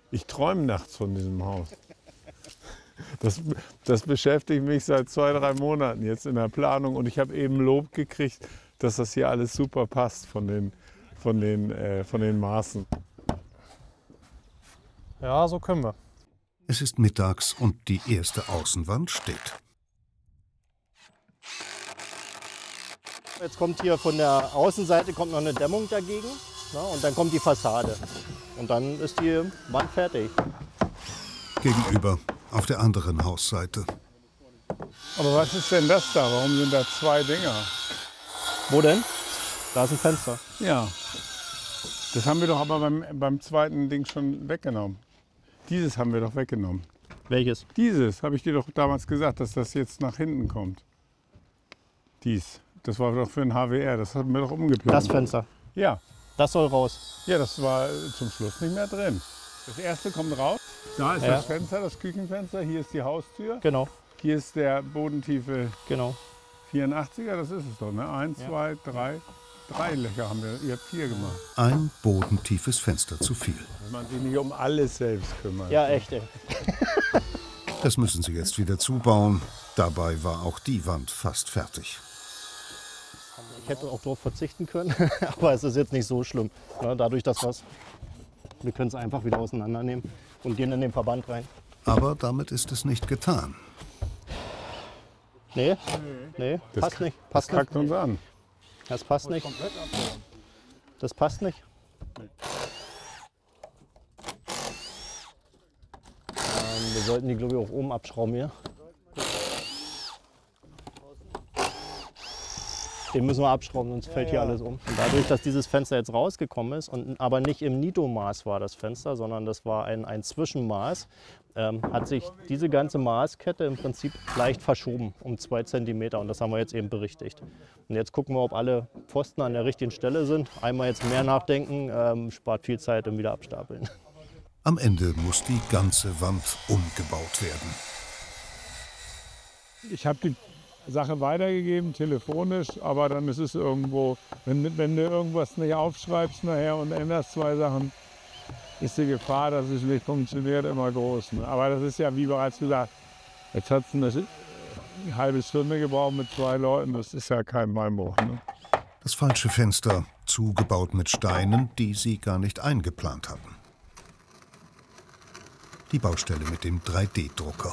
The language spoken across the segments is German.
Ich träume nachts von diesem Haus. Das beschäftigt mich seit 2, 3 Monaten jetzt in der Planung. Und ich habe eben Lob gekriegt, dass das hier alles super passt von den Maßen. Ja, so können wir. Es ist mittags und die erste Außenwand steht. Jetzt kommt hier von der Außenseite kommt noch eine Dämmung dagegen, ne, und dann kommt die Fassade. Und dann ist die Wand fertig. Gegenüber, auf der anderen Hausseite. Aber was ist denn das da? Warum sind da 2 Dinger? Wo denn? Da ist ein Fenster. Ja, das haben wir doch aber beim zweiten Ding schon weggenommen. Dieses haben wir doch weggenommen. Welches? Dieses, habe ich dir doch damals gesagt, dass das jetzt nach hinten kommt. Dies, das war doch für ein HWR, das hatten wir doch umgeplant. Das Fenster. Ja. Das soll raus. Ja, das war zum Schluss nicht mehr drin. Das erste kommt raus. Da ist das Fenster, das Küchenfenster. Hier ist die Haustür. Genau. Hier ist der bodentiefe Genau. 84er, das ist es doch, ne? 1, 2, 3. 3 Löcher haben wir, ihr habt 4 gemacht. Ein bodentiefes Fenster zu viel. Wenn man sich nicht um alles selbst kümmert. Ja, echt, ey. Das müssen sie jetzt wieder zubauen. Dabei war auch die Wand fast fertig. Ich hätte auch darauf verzichten können, aber es ist jetzt nicht so schlimm. Ne, dadurch, dass wir können es einfach wieder auseinandernehmen und gehen in den Verband rein. Aber damit ist es nicht getan. Nee, passt nicht. Das kackt uns an. Das passt nicht. Das passt nicht. Wir sollten die, glaube ich, auch oben abschrauben hier. Den müssen wir abschrauben, sonst fällt hier alles um. Und dadurch, dass dieses Fenster jetzt rausgekommen ist, aber nicht im Nito-Maß war das Fenster, sondern das war ein Zwischenmaß, hat sich diese ganze Maßkette im Prinzip leicht verschoben um 2 cm. Und das haben wir jetzt eben berichtigt. Und jetzt gucken wir, ob alle Pfosten an der richtigen Stelle sind. Einmal jetzt mehr nachdenken, spart viel Zeit im Wiederabstapeln. Am Ende muss die ganze Wand umgebaut werden. Ich habe die Sache weitergegeben, telefonisch, aber dann ist es irgendwo, wenn du irgendwas nicht aufschreibst nachher und änderst 2 Sachen, ist die Gefahr, dass es nicht funktioniert, immer groß. Ne? Aber das ist ja, wie bereits gesagt, jetzt hat es eine halbe Stunde gebraucht mit 2 Leuten, das ist ja kein Beinbruch. Ne? Das falsche Fenster, zugebaut mit Steinen, die sie gar nicht eingeplant hatten. Die Baustelle mit dem 3D-Drucker.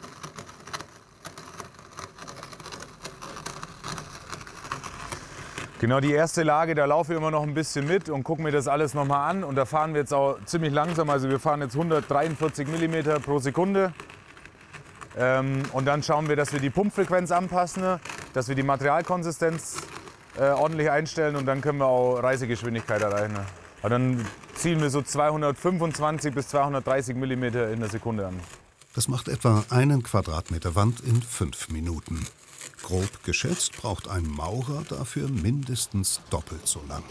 Genau, die erste Lage, da laufe ich immer noch ein bisschen mit und gucke mir das alles nochmal an. Und da fahren wir jetzt auch ziemlich langsam, also wir fahren jetzt 143 mm pro Sekunde. Und dann schauen wir, dass wir die Pumpfrequenz anpassen, dass wir die Materialkonsistenz ordentlich einstellen und dann können wir auch Reisegeschwindigkeit erreichen. Aber dann ziehen wir so 225 bis 230 mm in der Sekunde an. Das macht etwa 1 Quadratmeter Wand in 5 Minuten. Grob geschätzt braucht ein Maurer dafür mindestens doppelt so lang.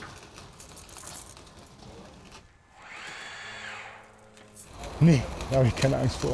Nee, da habe ich keine Angst vor.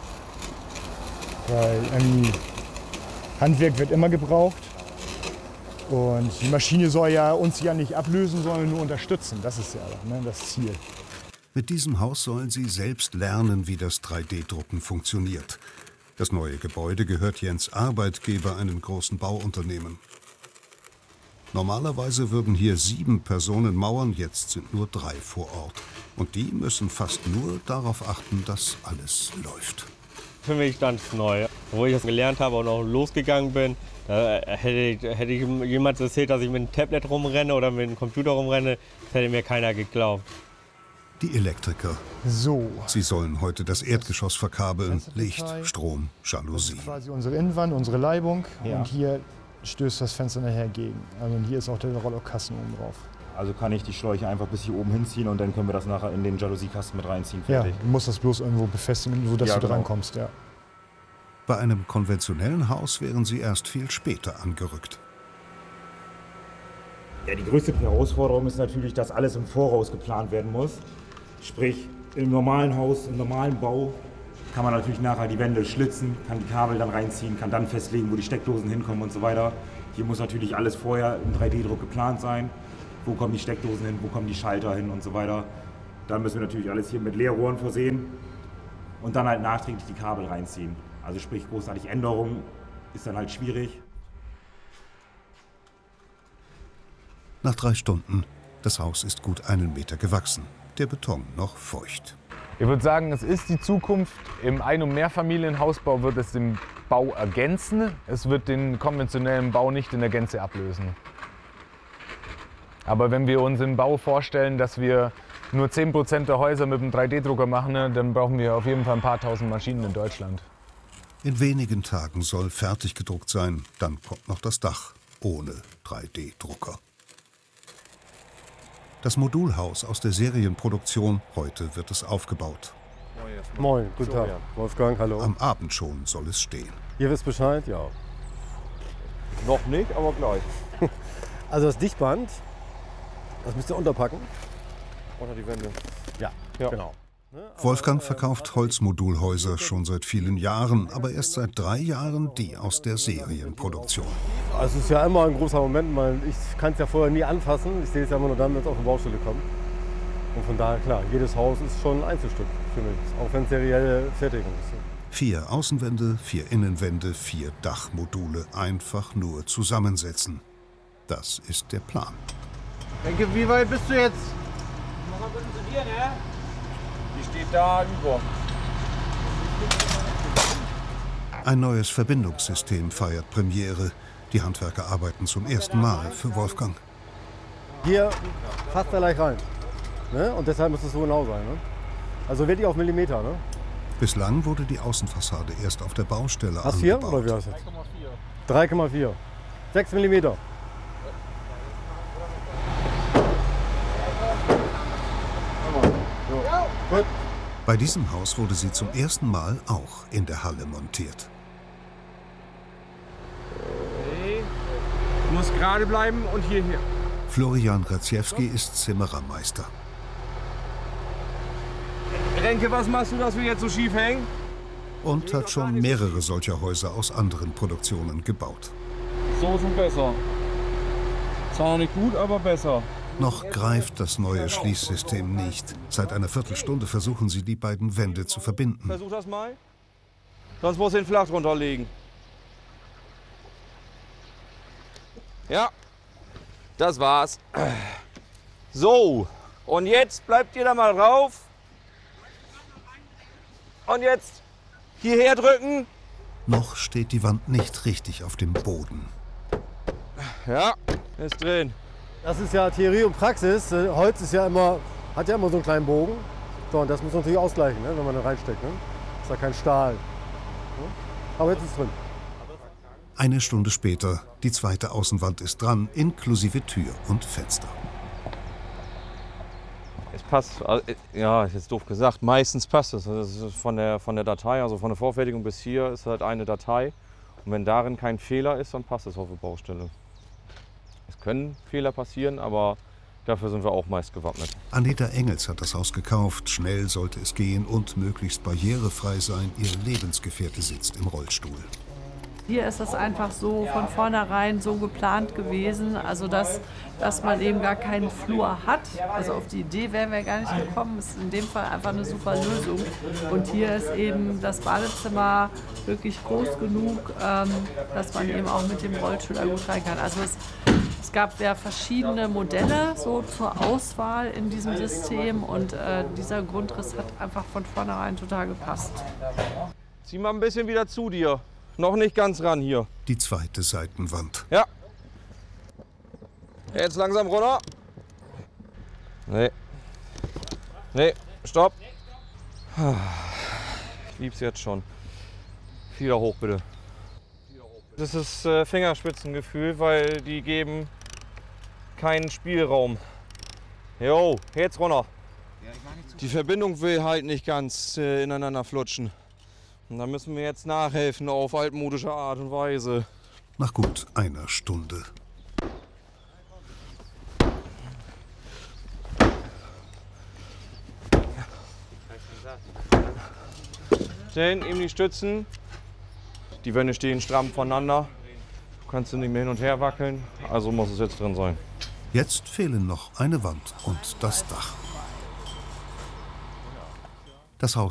Weil Handwerk wird immer gebraucht. Und die Maschine soll ja uns ja nicht ablösen, sondern nur unterstützen. Das ist ja das Ziel. Mit diesem Haus sollen sie selbst lernen, wie das 3D-Drucken funktioniert. Das neue Gebäude gehört Jens' Arbeitgeber, einem großen Bauunternehmen. Normalerweise würden hier 7 Personen mauern, jetzt sind nur 3 vor Ort. Und die müssen fast nur darauf achten, dass alles läuft. Für mich ganz neu. Wo ich das gelernt habe und auch losgegangen bin, hätte ich jemand erzählt, dass ich mit einem Tablet rumrenne oder mit einem Computer rumrenne, das hätte mir keiner geglaubt. Die Elektriker. So. Sie sollen heute das Erdgeschoss verkabeln. Licht, Strom, Das Jalousie. ist quasi unsere Innenwand, unsere Leibung. Ja. Und hier stößt das Fenster nachher gegen. Also hier ist auch der Rollokasten oben drauf. Also kann ich die Schläuche einfach bis hier oben hinziehen und dann können wir das nachher in den Jalousien-Kasten mit reinziehen. Ja, Fertig. du musst das bloß irgendwo befestigen, sodass Ja, du genau. drankommst. Ja. Bei einem konventionellen Haus wären sie erst viel später angerückt. Ja, die größte Herausforderung ist natürlich, dass alles im Voraus geplant werden muss. Sprich, im normalen Haus, im normalen Bau kann man natürlich nachher die Wände schlitzen, kann die Kabel dann reinziehen, kann dann festlegen, wo die Steckdosen hinkommen und so weiter. Hier muss natürlich alles vorher im 3D-Druck geplant sein. Wo kommen die Steckdosen hin, wo kommen die Schalter hin und so weiter. Dann müssen wir natürlich alles hier mit Leerrohren versehen und dann halt nachträglich die Kabel reinziehen. Also sprich großartig Änderungen ist dann halt schwierig. Nach 3 Stunden. Das Haus ist gut 1 Meter gewachsen. Der Beton noch feucht. Ich würde sagen, es ist die Zukunft. Im Ein- und Mehrfamilienhausbau wird es den Bau ergänzen. Es wird den konventionellen Bau nicht in der Gänze ablösen. Aber wenn wir uns im Bau vorstellen, dass wir nur 10% der Häuser mit einem 3D-Drucker machen, dann brauchen wir auf jeden Fall ein paar tausend Maschinen in Deutschland. In wenigen Tagen soll fertig gedruckt sein. Dann kommt noch das Dach ohne 3D-Drucker. Das Modulhaus aus der Serienproduktion, heute wird es aufgebaut. Moin, guten Tag. Wolfgang, hallo. Am Abend schon soll es stehen. Ihr wisst Bescheid? Ja. Noch nicht, aber gleich. Also das Dichtband, das müsst ihr unterpacken. Unter die Wände. Ja, genau. Wolfgang verkauft Holzmodulhäuser schon seit vielen Jahren, aber erst seit 3 Jahren die aus der Serienproduktion. Also es ist ja immer ein großer Moment, ich kann es ja vorher nie anfassen. Ich sehe es ja immer nur dann, wenn es auf die Baustelle kommt. Und von daher, klar, jedes Haus ist schon ein Einzelstück für mich, auch wenn es serielle Fertigung ist. 4 Außenwände, 4 Innenwände, 4 Dachmodule einfach nur zusammensetzen. Das ist der Plan. Denke, wie weit bist du jetzt? Mach mal bitte zu dir, ne? Die steht da über. Ein neues Verbindungssystem feiert Premiere. Die Handwerker arbeiten zum ersten Mal für Wolfgang. Hier passt er gleich rein. Ne? Und deshalb muss es so genau sein. Ne? Also wirklich auf Millimeter. Ne? Bislang wurde die Außenfassade erst auf der Baustelle Hast hier angebaut. oder wie heißt das? 3,4. 6 Millimeter. Gut. Bei diesem Haus wurde sie zum ersten Mal auch in der Halle montiert. Du musst gerade bleiben und hierher. Florian Radziewski ist Zimmerermeister. Renke, was machst du, dass wir jetzt so schief hängen? Und hat schon mehrere solcher Häuser aus anderen Produktionen gebaut. So schon besser. Zwar noch nicht gut, aber besser. Noch greift das neue Schließsystem nicht. Seit einer Viertelstunde versuchen sie, die beiden Wände zu verbinden. Versuch das mal. Sonst musst du den flach drunter legen. Ja, das war's. So, und jetzt bleibt ihr da mal drauf. Und jetzt hierher drücken. Noch steht die Wand nicht richtig auf dem Boden. Ja, ist drin. Das ist ja Theorie und Praxis. Holz ist ja immer, hat ja immer so einen kleinen Bogen. So, und das muss man natürlich ausgleichen, ne, wenn man da reinsteckt. Ne? Ist ja kein Stahl. Aber jetzt ist es drin. Eine Stunde später, die zweite Außenwand ist dran, inklusive Tür und Fenster. Es passt, ja, ist jetzt doof gesagt, meistens passt es. Das ist von der Datei, also von der Vorfertigung bis hier ist halt eine Datei. Und wenn darin kein Fehler ist, dann passt es auf der Baustelle. Es können Fehler passieren, aber dafür sind wir auch meist gewappnet. Anita Engels hat das Haus gekauft. Schnell sollte es gehen und möglichst barrierefrei sein. Ihr Lebensgefährte sitzt im Rollstuhl. Hier ist es einfach so von vornherein so geplant gewesen, also dass man eben gar keinen Flur hat. Also auf die Idee wären wir gar nicht gekommen. Das ist in dem Fall einfach eine super Lösung. Und hier ist eben das Badezimmer wirklich groß genug, dass man eben auch mit dem Rollstuhl da gut rein kann. Also es gab ja verschiedene Modelle so zur Auswahl in diesem System und dieser Grundriss hat einfach von vornherein total gepasst. Zieh mal ein bisschen wieder zu dir. Noch nicht ganz ran hier. Die zweite Seitenwand. Ja. Jetzt langsam runter. Nee. Nee, stopp. Ich lieb's jetzt schon. Wieder hoch, bitte. Das ist Fingerspitzengefühl, weil die geben keinen Spielraum. Jo, jetzt runter. Die Verbindung will halt nicht ganz ineinander flutschen. Und da müssen wir jetzt nachhelfen auf altmodische Art und Weise. Nach gut einer Stunde. Stellen, eben die Stützen. Die Wände stehen stramm voneinander. Du kannst nicht mehr hin und her wackeln. Also muss es jetzt drin sein. Jetzt fehlen noch eine Wand und das Dach. Das Haus